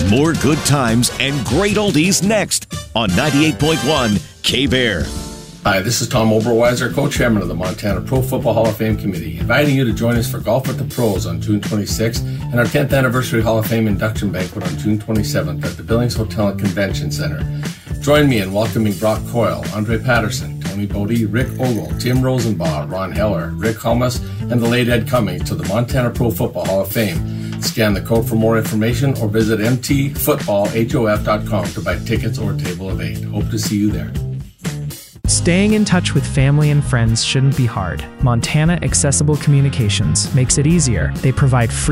More good times and great oldies next on 98.1 K-Bear. Hi, this is Tom Oberweiser, co-chairman of the Montana Pro Football Hall of Fame Committee, inviting you to join us for Golf with the Pros on June 26th and our 10th Anniversary Hall of Fame induction banquet on June 27th at the Billings Hotel and Convention Center. Join me in welcoming Brock Coyle, Andre Patterson, Tony Bodie, Rick Ogle, Tim Rosenbaugh, Ron Heller, Rick Hummus, and the late Ed Cummings to the Montana Pro Football Hall of Fame. Scan the code for more information or visit mtfootballhof.com to buy tickets or a table of 8. Hope to see you there. Staying in touch with family and friends shouldn't be hard. Montana Accessible Communications makes it easier. They provide free